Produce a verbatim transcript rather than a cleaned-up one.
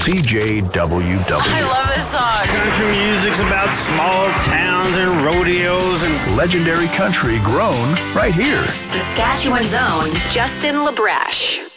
C J W W. I love this song. Country music's about small towns and rodeos and legendary country grown right here. Saskatchewan's own Justin LaBreche.